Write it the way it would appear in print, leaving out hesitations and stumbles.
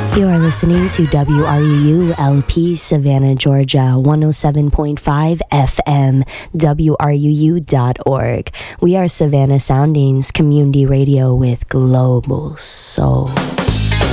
You are listening to WRUU LP Savannah, Georgia, 107.5 FM, WRUU.org. We are Savannah Soundings Community Radio with Global Soul.